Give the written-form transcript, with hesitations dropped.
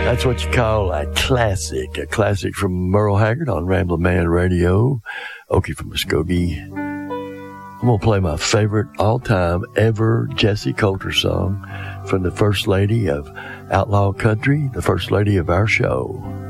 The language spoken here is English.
That's what you call a classic from Merle Haggard on Ramblin' Man Radio. Okie from Muskogee. I'm going to play my favorite all-time ever Jessie Coulter song from the First Lady of Outlaw Country, the First Lady of our show.